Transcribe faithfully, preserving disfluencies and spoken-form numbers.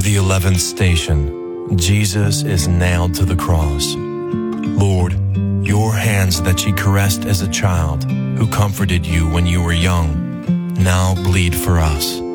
the eleventh station, Jesus is nailed to the cross. Lord, your hands that ye caressed as a child, who comforted you when you were young, now bleed for us.